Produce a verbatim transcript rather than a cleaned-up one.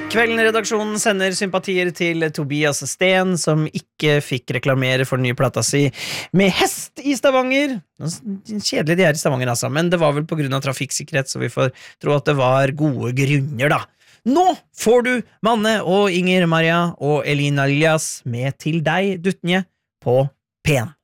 Kvelden-redaksjonen sender sympatier til Tobias Sten, som ikke fikk reklamere for den nye plata si med hest i Stavanger. Kjedelig de er i Stavanger, altså, men det var vel på grunn av trafikksikkerhet, så vi får tro at det var gode grunner, da. Nå får du Manne og Inger Maria og Elina Elias med Til deg, Dutnje, på P en.